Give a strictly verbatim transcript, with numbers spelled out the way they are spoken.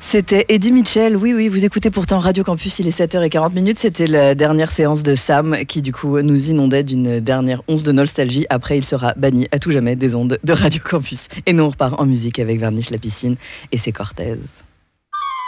C'était Eddie Mitchell, oui, oui, vous écoutez pourtant Radio Campus, il est sept heures quarante minutes, c'était la dernière séance de Sam qui du coup nous inondait d'une dernière once de nostalgie. Après, il sera banni à tout jamais des ondes de Radio Campus. Et nous, on repart en musique avec Verniche la piscine et c'est Cortez.